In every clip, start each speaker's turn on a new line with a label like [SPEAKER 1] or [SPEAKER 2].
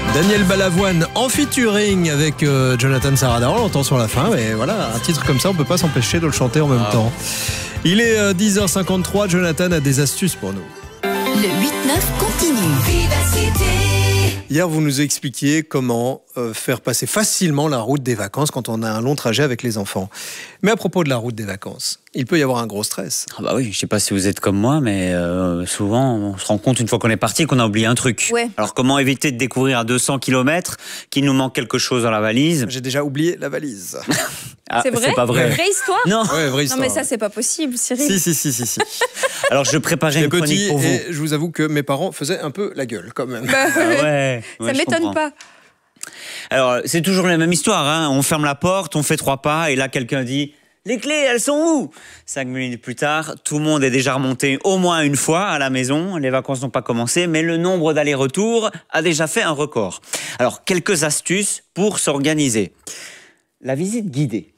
[SPEAKER 1] Daniel Balavoine en featuring avec Jonathan Saradan, on l'entend sur la fin, mais voilà, un titre comme ça, on peut pas s'empêcher de le chanter en même temps. Il est 10h53, Jonathan a des astuces pour nous.
[SPEAKER 2] Le 8-9 continue. Vivacité.
[SPEAKER 1] Hier, vous nous expliquiez comment faire passer facilement la route des vacances quand on a un long trajet avec les enfants. Mais à propos de la route des vacances, il peut y avoir un gros stress.
[SPEAKER 3] Ah bah oui, je sais pas si vous êtes comme moi, mais souvent on se rend compte une fois qu'on est parti qu'on a oublié un truc.
[SPEAKER 2] Ouais.
[SPEAKER 3] Alors comment éviter de découvrir à 200 km qu'il nous manque quelque chose dans la valise?
[SPEAKER 1] J'ai déjà oublié la valise.
[SPEAKER 3] Ah,
[SPEAKER 2] C'est vrai?
[SPEAKER 3] C'est pas vrai.
[SPEAKER 2] Vraie histoire?
[SPEAKER 3] Non.
[SPEAKER 1] Ouais, vraie
[SPEAKER 2] Non
[SPEAKER 1] histoire.
[SPEAKER 2] mais ça c'est pas possible, Cyril.
[SPEAKER 1] Si.
[SPEAKER 3] Alors je préparais
[SPEAKER 1] J'étais
[SPEAKER 3] une chronique
[SPEAKER 1] petit
[SPEAKER 3] pour vous.
[SPEAKER 1] et je vous avoue que mes parents faisaient un peu la gueule quand même.
[SPEAKER 2] Bah,
[SPEAKER 3] Ouais,
[SPEAKER 2] ça
[SPEAKER 3] je
[SPEAKER 2] m'étonne
[SPEAKER 3] comprends.
[SPEAKER 2] pas.
[SPEAKER 3] Alors c'est toujours la même histoire, hein. On ferme la porte, on fait 3 pas et là quelqu'un dit « Les clés, elles sont où ?» 5 minutes plus tard, tout le monde est déjà remonté au moins une fois à la maison. Les vacances n'ont pas commencé, mais le nombre d'allers-retours a déjà fait un record. Alors, quelques astuces pour s'organiser. La visite guidée.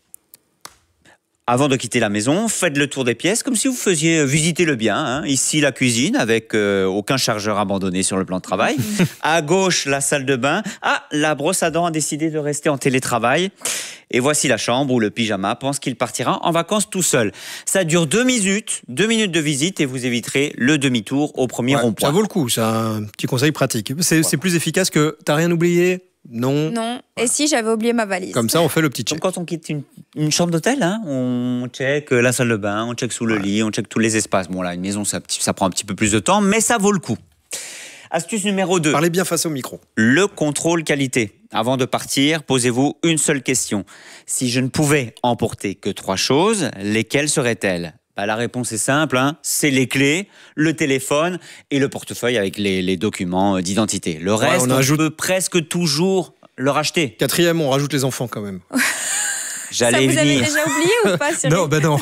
[SPEAKER 3] Avant de quitter la maison, faites le tour des pièces comme si vous faisiez visiter le bien. Hein. Ici, la cuisine avec aucun chargeur abandonné sur le plan de travail. À gauche, la salle de bain. Ah, la brosse à dents a décidé de rester en télétravail. Et voici la chambre où le pyjama pense qu'il partira en vacances tout seul. Ça dure 2 minutes de visite et vous éviterez le demi-tour au premier rond-point.
[SPEAKER 1] Ça vaut le coup, c'est un petit conseil pratique. C'est plus efficace que t'as rien oublié. Non.
[SPEAKER 2] Et si j'avais oublié ma valise?
[SPEAKER 1] Comme ça, on fait le petit
[SPEAKER 3] Comme
[SPEAKER 1] check.
[SPEAKER 3] quand on quitte une chambre d'hôtel, hein, on check la salle de bain, on check sous le lit, on check tous les espaces. Bon là, une maison, ça prend un petit peu plus de temps, mais ça vaut le coup. Astuce numéro 2.
[SPEAKER 1] Parlez bien face au micro.
[SPEAKER 3] Le contrôle qualité. Avant de partir, posez-vous une seule question. Si je ne pouvais emporter que 3 choses, lesquelles seraient-elles ? La réponse est simple, hein. C'est les clés, le téléphone et le portefeuille avec les documents d'identité. Le reste, on peut presque toujours le racheter.
[SPEAKER 1] 4e, on rajoute les enfants quand même.
[SPEAKER 3] J'allais
[SPEAKER 2] Ça, vous avez
[SPEAKER 3] venir.
[SPEAKER 2] déjà oublié ou pas, Cyril?
[SPEAKER 1] Non.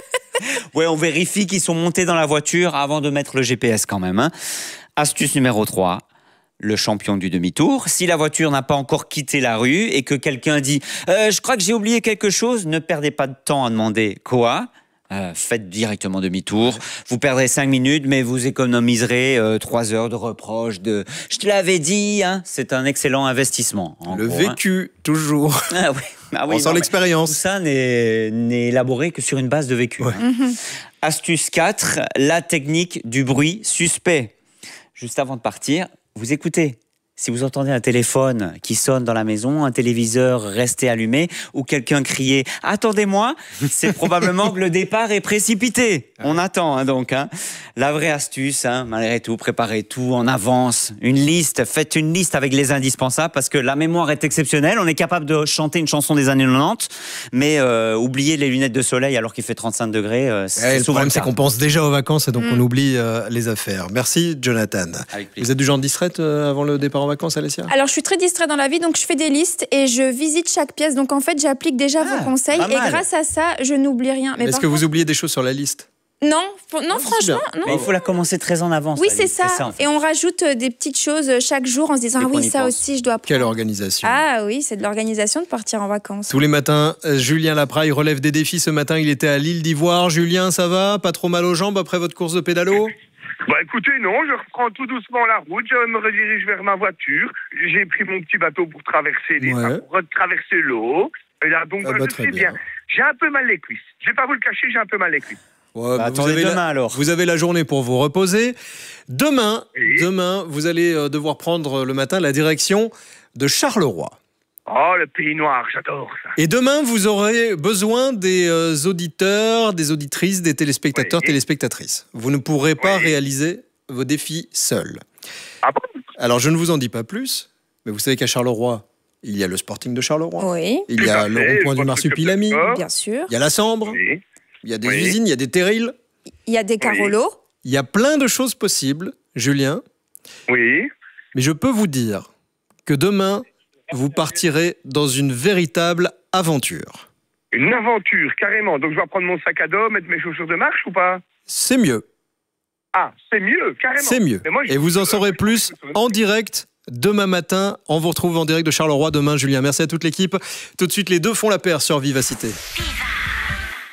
[SPEAKER 3] Ouais, on vérifie qu'ils sont montés dans la voiture avant de mettre le GPS quand même. Hein. Astuce numéro 3. Le champion du demi-tour. Si la voiture n'a pas encore quitté la rue et que quelqu'un dit « Je crois que j'ai oublié quelque chose », ne perdez pas de temps à demander « Quoi ?» Faites directement demi-tour. Vous perdrez 5 minutes, mais vous économiserez 3 heures de reproches. Je te l'avais dit, hein, c'est un excellent investissement.
[SPEAKER 1] Le vécu, toujours.
[SPEAKER 3] Ah oui.
[SPEAKER 1] On sent l'expérience.
[SPEAKER 3] Tout ça n'est élaboré que sur une base de vécu.
[SPEAKER 1] Ouais.
[SPEAKER 3] Astuce 4, la technique du bruit suspect. Juste avant de partir, vous écoutez. Si vous entendez un téléphone qui sonne dans la maison, un téléviseur resté allumé ou quelqu'un crier « Attendez-moi », c'est probablement que le départ est précipité. On attend hein, donc. Hein. La vraie astuce, hein, malgré tout, préparez tout en avance. Une liste, faites une liste avec les indispensables parce que la mémoire est exceptionnelle. On est capable de chanter une chanson des années 90, mais oublier les lunettes de soleil alors qu'il fait 35 degrés, c'est
[SPEAKER 1] Le
[SPEAKER 3] souvent
[SPEAKER 1] problème,
[SPEAKER 3] le
[SPEAKER 1] c'est
[SPEAKER 3] cas.
[SPEAKER 1] qu'on pense déjà aux vacances et donc on oublie les affaires. Merci, Jonathan.
[SPEAKER 3] Avec plaisir.
[SPEAKER 1] Vous êtes du genre distraite avant le départ en vacances, Alessia?
[SPEAKER 2] Alors, je suis très distraite dans la vie, donc je fais des listes et je visite chaque pièce. Donc, en fait, j'applique déjà vos conseils
[SPEAKER 3] pas
[SPEAKER 2] et
[SPEAKER 3] mal.
[SPEAKER 2] grâce à ça, je n'oublie rien. Mais
[SPEAKER 1] Est-ce
[SPEAKER 2] par
[SPEAKER 1] que vous
[SPEAKER 2] contre-
[SPEAKER 1] oubliez des choses sur la liste?
[SPEAKER 2] Non,
[SPEAKER 1] c'est
[SPEAKER 2] franchement,
[SPEAKER 1] bien.
[SPEAKER 2] non.
[SPEAKER 3] Mais il faut la commencer très en avance.
[SPEAKER 2] Oui,
[SPEAKER 3] la
[SPEAKER 2] c'est
[SPEAKER 3] liste,
[SPEAKER 2] ça.
[SPEAKER 3] en fait.
[SPEAKER 2] Et on rajoute des petites choses chaque jour en se disant
[SPEAKER 3] Dès
[SPEAKER 2] « Ah
[SPEAKER 3] qu'on
[SPEAKER 2] oui,
[SPEAKER 3] y
[SPEAKER 2] ça
[SPEAKER 3] pense.
[SPEAKER 2] aussi, je dois
[SPEAKER 1] Quelle
[SPEAKER 2] prendre. »
[SPEAKER 1] organisation.
[SPEAKER 2] Ah oui, c'est de l'organisation de partir en vacances.
[SPEAKER 1] Tous les matins, Julien Lapraille relève des défis. Ce matin, il était à l'île d'Ivoire. Julien, ça va? Pas trop mal aux jambes après votre course de pédalo?
[SPEAKER 4] Bah écoutez, non, je reprends tout doucement la route, je me redirige vers ma voiture. J'ai pris mon petit bateau pour traverser pour traverser l'eau. Et là, donc, je
[SPEAKER 1] très
[SPEAKER 4] suis bien. J'ai un peu mal les cuisses. Je vais pas vous le cacher, j'ai un peu mal les cuisses.
[SPEAKER 1] Ouais,
[SPEAKER 3] Bah, attendez demain alors.
[SPEAKER 1] Vous avez la journée pour vous reposer. Demain,
[SPEAKER 4] Oui.
[SPEAKER 1] vous allez devoir prendre le matin la direction de Charleroi.
[SPEAKER 4] Oh, le pays noir, j'adore ça.
[SPEAKER 1] Et demain, vous aurez besoin des auditeurs, des auditrices, des téléspectateurs,
[SPEAKER 4] Oui.
[SPEAKER 1] téléspectatrices. Vous ne pourrez pas
[SPEAKER 4] Oui.
[SPEAKER 1] réaliser vos défis seuls.
[SPEAKER 4] Ah bon?
[SPEAKER 1] Alors, je ne vous en dis pas plus, mais vous savez qu'à Charleroi, il y a le Sporting de Charleroi.
[SPEAKER 2] Oui,
[SPEAKER 1] Il y
[SPEAKER 4] Tout
[SPEAKER 1] a
[SPEAKER 4] à
[SPEAKER 1] le
[SPEAKER 4] fait,
[SPEAKER 1] rond-point du
[SPEAKER 4] votre
[SPEAKER 1] Marsupilami.
[SPEAKER 4] club de
[SPEAKER 2] bien sûr.
[SPEAKER 1] Il y a la Sambre.
[SPEAKER 4] Oui.
[SPEAKER 1] Il y a des
[SPEAKER 4] Oui.
[SPEAKER 1] usines, il y a des terrils.
[SPEAKER 2] Il y a des carolos.
[SPEAKER 1] Il y a plein de choses possibles, Julien.
[SPEAKER 4] Oui.
[SPEAKER 1] Mais je peux vous dire que demain, vous partirez dans une véritable aventure.
[SPEAKER 4] Une aventure, carrément. Donc je dois prendre mon sac à dos, mettre mes chaussures de marche ou pas?
[SPEAKER 1] C'est mieux.
[SPEAKER 4] Ah, c'est mieux, carrément.
[SPEAKER 1] C'est mieux.
[SPEAKER 4] Mais moi,
[SPEAKER 1] Et vous en saurez plus en direct demain matin. On vous retrouve en direct de Charleroi demain, Julien. Merci à toute l'équipe. Tout de suite, les deux font la paire sur Vivacité.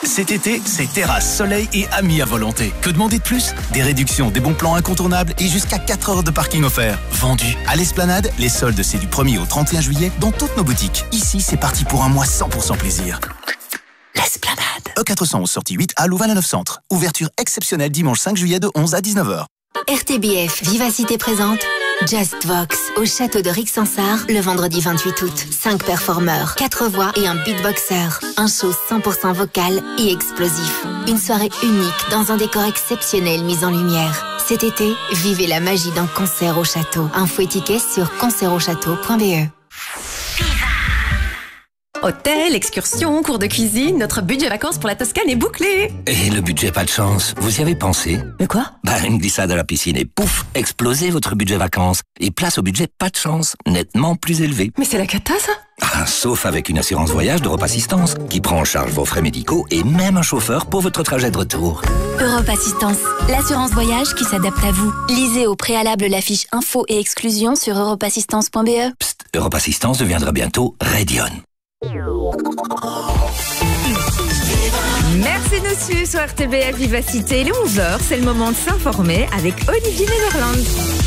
[SPEAKER 5] Cet été, c'est terrasse, soleil et amis à volonté. Que demander de plus? Des réductions, des bons plans incontournables et jusqu'à 4 heures de parking offert. Vendu. À l'Esplanade, les soldes, c'est du 1er au 31 juillet dans toutes nos boutiques. Ici, c'est parti pour un mois 100% plaisir. L'Esplanade. E411 sortie 8 à Louvain-la-Neuve Centre. Ouverture exceptionnelle dimanche 5 juillet de 11 à 19h.
[SPEAKER 6] RTBF Vivacité présente Just Vox au château de Rixensart le vendredi 28 août. 5 performeurs, 4 voix et un beatboxer. Un show 100% vocal et explosif. Une soirée unique dans un décor exceptionnel mis en lumière. Cet été, vivez la magie d'un concert au château. Info et tickets sur concertauchâteau.be.
[SPEAKER 7] Hôtel, excursion, cours de cuisine, notre budget vacances pour la Toscane est bouclé.
[SPEAKER 8] Et le budget pas de chance, vous y avez pensé?
[SPEAKER 7] Mais quoi?
[SPEAKER 8] Une glissade à la piscine et pouf, explosez votre budget vacances. Et place au budget pas de chance, nettement plus élevé.
[SPEAKER 7] Mais c'est la cata ça?
[SPEAKER 8] Sauf avec une assurance voyage d'Europe Assistance, qui prend en charge vos frais médicaux et même un chauffeur pour votre trajet de retour.
[SPEAKER 6] Europe Assistance, l'assurance voyage qui s'adapte à vous. Lisez au préalable la fiche info et exclusion sur europeassistance.be.
[SPEAKER 8] Psst, Europe Assistance deviendra bientôt Radion.
[SPEAKER 9] Merci de nous suivre sur RTBF Vivacité. Il est 11h, c'est le moment de s'informer avec Olivier Netherland.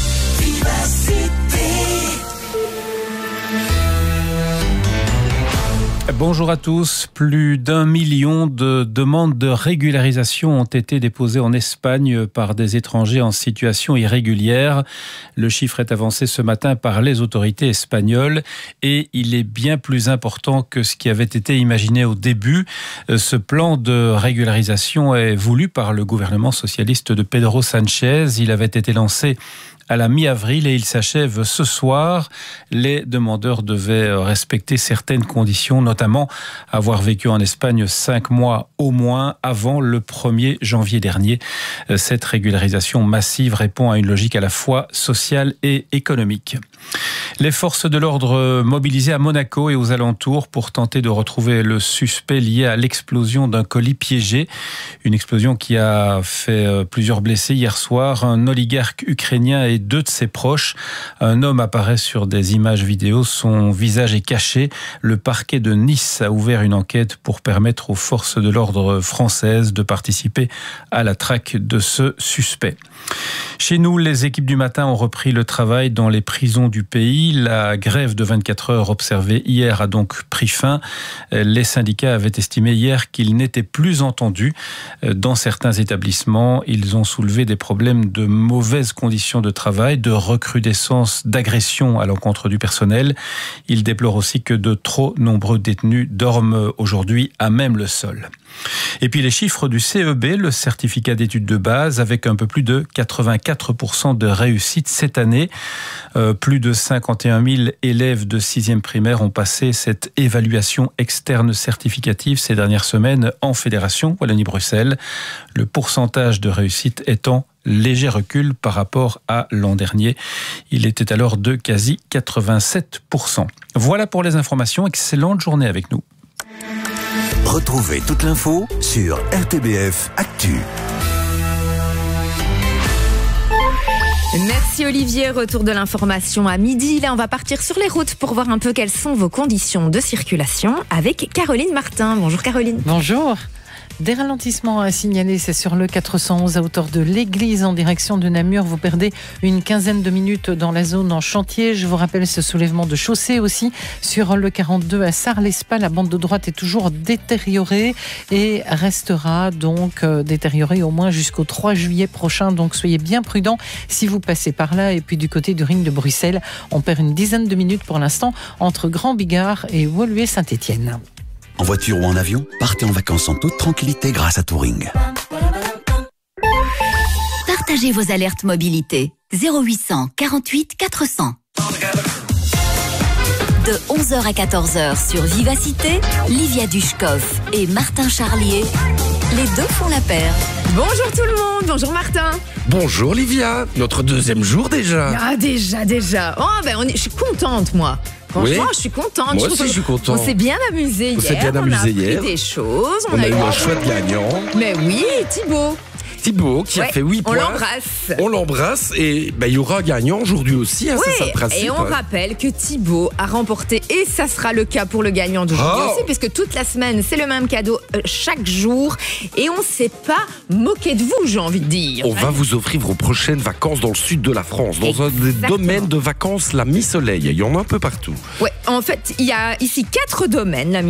[SPEAKER 10] Bonjour à tous. Plus d'1 million de demandes de régularisation ont été déposées en Espagne par des étrangers en situation irrégulière. Le chiffre est avancé ce matin par les autorités espagnoles et il est bien plus important que ce qui avait été imaginé au début. Ce plan de régularisation est voulu par le gouvernement socialiste de Pedro Sánchez. Il avait été lancé à la mi-avril et il s'achève ce soir. Les demandeurs devaient respecter certaines conditions, notamment avoir vécu en Espagne 5 mois au moins avant le 1er janvier dernier. Cette régularisation massive répond à une logique à la fois sociale et économique. Les forces de l'ordre mobilisées à Monaco et aux alentours pour tenter de retrouver le suspect lié à l'explosion d'un colis piégé. Une explosion qui a fait plusieurs blessés hier soir. Un oligarque ukrainien et 2 de ses proches. Un homme apparaît sur des images vidéo. Son visage est caché. Le parquet de Nice a ouvert une enquête pour permettre aux forces de l'ordre françaises de participer à la traque de ce suspect. Chez nous, les équipes du matin ont repris le travail dans les prisons du pays. La grève de 24 heures observée hier a donc pris fin. Les syndicats avaient estimé hier qu'ils n'étaient plus entendus. Dans certains établissements, ils ont soulevé des problèmes de mauvaises conditions de travail, de recrudescence d'agressions à l'encontre du personnel. Ils déplorent aussi que de trop nombreux détenus dorment aujourd'hui à même le sol. Et puis les chiffres du CEB, le certificat d'études de base, avec un peu plus de 84% de réussite cette année. Plus de 51 000 élèves de 6e primaire ont passé cette évaluation externe certificative ces dernières semaines en Fédération Wallonie-Bruxelles. Le pourcentage de réussite étant léger recul par rapport à l'an dernier. Il était alors de quasi 87%. Voilà pour les informations. Excellente journée avec nous.
[SPEAKER 11] Retrouvez toute l'info sur RTBF Actu.
[SPEAKER 9] Merci Olivier, retour de l'information à midi. Là, on va partir sur les routes pour voir un peu quelles sont vos conditions de circulation avec Caroline Martin. Bonjour Caroline.
[SPEAKER 12] Bonjour. Des ralentissements à signaler, c'est sur le 411 à hauteur de l'église en direction de Namur. Vous perdez une quinzaine de minutes dans la zone en chantier. Je vous rappelle ce soulèvement de chaussée aussi sur le 42 à Sarlespa. La bande de droite est toujours détériorée et restera donc détériorée au moins jusqu'au 3 juillet prochain. Donc soyez bien prudents si vous passez par là. Et puis du côté du ring de Bruxelles, on perd une dizaine de minutes pour l'instant entre Grand-Bigard et Woluwe-Saint-Étienne.
[SPEAKER 11] En voiture ou en avion, partez en vacances en toute tranquillité grâce à Touring.
[SPEAKER 6] Partagez vos alertes mobilité. 0800 48 400. De 11h à 14h sur Vivacité, Livia Dushkov et Martin Charlier, les deux font la paire.
[SPEAKER 9] Bonjour tout le monde, bonjour Martin.
[SPEAKER 13] Bonjour Livia, notre 2e jour déjà.
[SPEAKER 9] Ah déjà. Oh je suis contente moi. Franchement, je suis contente.
[SPEAKER 13] Moi aussi, je suis content.
[SPEAKER 9] On s'est bien amusé hier. On a appris des choses.
[SPEAKER 13] On a eu un chouette gagnant.
[SPEAKER 9] Mais oui, Thibaut.
[SPEAKER 13] Thibaut qui a fait 8 points.
[SPEAKER 2] On l'embrasse.
[SPEAKER 13] On l'embrasse et il y aura un gagnant aujourd'hui aussi, hein, c'est ça le principe.
[SPEAKER 9] Et on rappelle que Thibaut a remporté, et ça sera le cas pour le gagnant d'aujourd'hui aussi, puisque toute la semaine, c'est le même cadeau chaque jour. Et on ne s'est pas moqué de vous, j'ai envie de dire.
[SPEAKER 13] On va vous offrir vos prochaines vacances dans le sud de la France, dans un des domaines de vacances, la Mi-Soleil. Il y en a un peu partout.
[SPEAKER 9] Ouais, en fait, il y a ici 4 domaines, la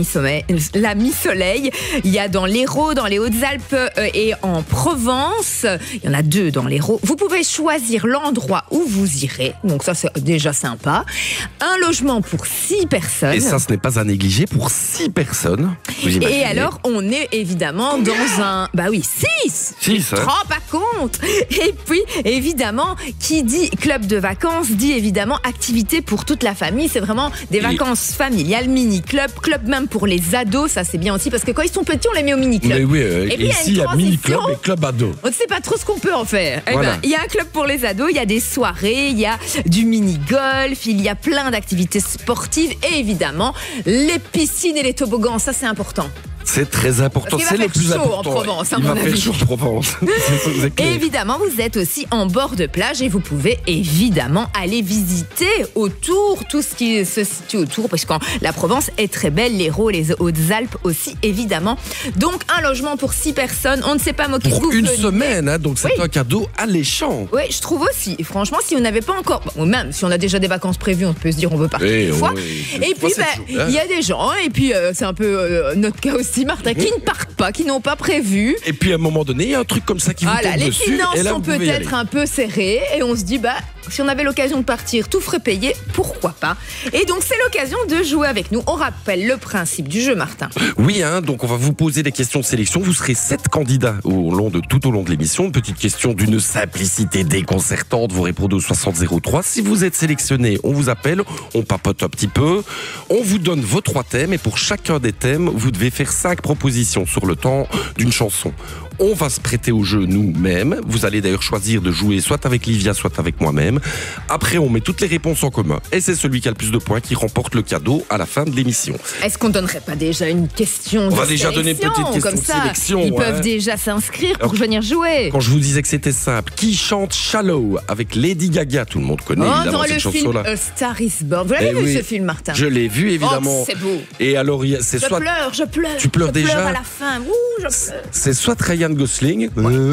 [SPEAKER 9] Mi-Soleil. Il y a dans l'Hérault, dans les Hautes-Alpes et en Provence. Il y en a 2 dans l'Hérault. Vous pouvez choisir l'endroit où vous irez. Donc ça, c'est déjà sympa. Un logement pour 6 personnes.
[SPEAKER 13] Et ça, ce n'est pas à négliger pour 6 personnes.
[SPEAKER 9] Et alors, on est évidemment dans un... Bah oui, 6
[SPEAKER 13] 6, hein.
[SPEAKER 9] Tu te rends pas compte. Et puis, évidemment, qui dit club de vacances, dit évidemment activité pour toute la famille. C'est vraiment des vacances familiales, mini-club, club même pour les ados. Ça, c'est bien aussi, parce que quand ils sont petits, on les met au mini-club.
[SPEAKER 13] Mais oui,
[SPEAKER 9] et puis,
[SPEAKER 13] ici, il y a mini-club et club ado.
[SPEAKER 9] On ne sait pas trop ce qu'on peut en faire.
[SPEAKER 13] Voilà.
[SPEAKER 9] Il y a un club pour les ados, il y a des soirées, il y a du mini-golf, il y a plein d'activités sportives et évidemment, les piscines et les toboggans, ça c'est important.
[SPEAKER 13] C'est très important, c'est le plus important.
[SPEAKER 9] En Provence, à
[SPEAKER 13] il
[SPEAKER 9] mon
[SPEAKER 13] va
[SPEAKER 9] avis.
[SPEAKER 13] faire chaud en Provence.
[SPEAKER 9] Et évidemment, vous êtes aussi en bord de plage et vous pouvez évidemment aller visiter autour tout ce qui se situe autour, parce que la Provence est très belle, l'Hérault, les Hautes-Alpes aussi, évidemment. Donc, un logement pour 6 personnes, on ne s'est pas moqué de vous.
[SPEAKER 13] Pour une semaine, hein, donc c'est un cadeau alléchant.
[SPEAKER 9] Oui, je trouve aussi. Et franchement, si on n'avait pas encore, ou même si on a déjà des vacances prévues, on peut se dire on veut partir une fois. Et puis, il y a des gens, et puis c'est un peu notre cas aussi, Martin, qui ne partent pas, qui n'ont pas prévu.
[SPEAKER 13] Et puis à un moment donné, il y a un truc comme ça qui vous tombe
[SPEAKER 9] les
[SPEAKER 13] dessus.
[SPEAKER 9] finances
[SPEAKER 13] et là,
[SPEAKER 9] sont peut-être un peu serrées et on se dit, si on avait l'occasion de partir, tout frais payé, pourquoi pas. Et donc c'est l'occasion de jouer avec nous. On rappelle le principe du jeu, Martin.
[SPEAKER 13] Oui, donc on va vous poser des questions de sélection. Vous serez 7 candidats tout au long de l'émission. Une petite question d'une simplicité déconcertante. Vous répondez au 6003. Si vous êtes sélectionné, on vous appelle, on papote un petit peu. On vous donne vos 3 thèmes et pour chacun des thèmes, vous devez faire 5 propositions sur le temps d'une chanson. On va se prêter au jeu nous-mêmes. Vous allez d'ailleurs choisir de jouer soit avec Livia, soit avec moi-même. Après, on met toutes les réponses en commun. Et c'est celui qui a le plus de points qui remporte le cadeau à la fin de l'émission.
[SPEAKER 9] Est-ce qu'on donnerait pas déjà une question de sélection ?
[SPEAKER 13] On va déjà donner une petite question
[SPEAKER 9] comme
[SPEAKER 13] de
[SPEAKER 9] ça,
[SPEAKER 13] sélection.
[SPEAKER 9] Ils peuvent déjà s'inscrire pour venir jouer.
[SPEAKER 13] Quand je vous disais que c'était simple, qui chante Shallow avec Lady Gaga ? Tout le monde connaît évidemment
[SPEAKER 9] dans
[SPEAKER 13] cette
[SPEAKER 9] le
[SPEAKER 13] chanson-là.
[SPEAKER 9] film A Star Is Born. Vous l'avez vu ce film, Martin ?
[SPEAKER 13] Je l'ai vu évidemment.
[SPEAKER 9] Oh, c'est beau.
[SPEAKER 13] Et alors, c'est
[SPEAKER 9] je
[SPEAKER 13] soit...
[SPEAKER 9] pleure.
[SPEAKER 13] Tu pleures déjà ?
[SPEAKER 9] Je pleure à la fin. Je pleure.
[SPEAKER 13] C'est soit Ryan Gosling,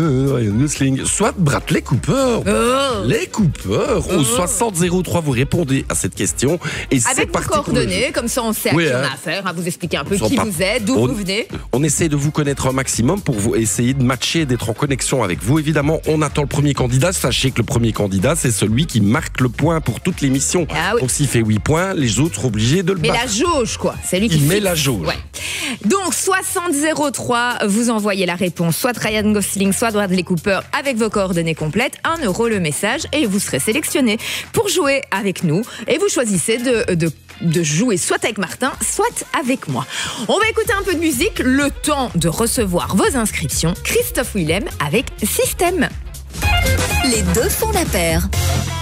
[SPEAKER 13] soit Bradley Cooper. Les Cooper. Au 6003, vous répondez à cette question. Et c'est
[SPEAKER 9] avec vos coordonnées, comme ça on sait à qui on a affaire. Vous expliquer un peu qui vous êtes, d'où vous venez.
[SPEAKER 13] On essaie de vous connaître un maximum pour vous essayer de matcher, d'être en connexion avec vous. Évidemment, on attend le premier candidat. Sachez que le premier candidat, c'est celui qui marque le point pour toute l'émission. Donc s'il fait 8 points, les autres sont obligés de le battre.
[SPEAKER 9] Mais la jauge, quoi. C'est lui qui
[SPEAKER 13] met la jauge.
[SPEAKER 9] Ouais. Donc 6003, vous envoyez la réponse, soit Ryan Gosling, soit Bradley Cooper, avec vos coordonnées complètes, 1 € le message, et vous serez sélectionné pour jouer avec nous. Et vous choisissez de jouer soit avec Martin, soit avec moi. On va écouter un peu de musique, le temps de recevoir vos inscriptions. Christophe Willem avec Système.
[SPEAKER 6] Les deux font la paire.